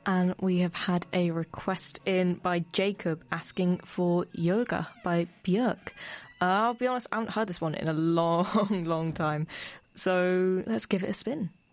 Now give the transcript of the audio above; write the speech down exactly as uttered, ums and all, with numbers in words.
And we have had a request in by Jacob asking for Yoga by Björk. Uh, I'll be honest, I haven't heard this one in a long, long time. So let's give it a spin.